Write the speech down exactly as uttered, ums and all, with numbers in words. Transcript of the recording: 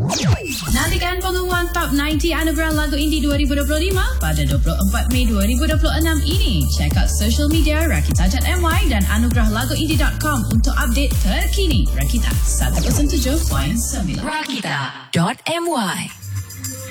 Nantikan pengumuman Top sembilan puluh Anugerah Lagu Indie dua ribu dua puluh lima pada dua puluh empat Mei dua ribu dua puluh enam ini. Check out social media rakita dot m y dan anugerah lagu indie dot com untuk update terkini. Rakita seratus tujuh perpuluhan sembilan. rakita dot m y